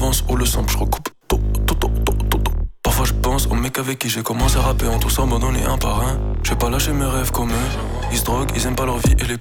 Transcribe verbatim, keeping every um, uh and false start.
l'avance ou le sample, je recoupe tout, tout, tout, tout, tout, tout. Parfois je pense aux mecs avec qui j'ai commencé à rapper en tous abandonnés un par un. J'ai pas lâché mes rêves comme eux. Ils se droguent, ils aiment pas leur vie et les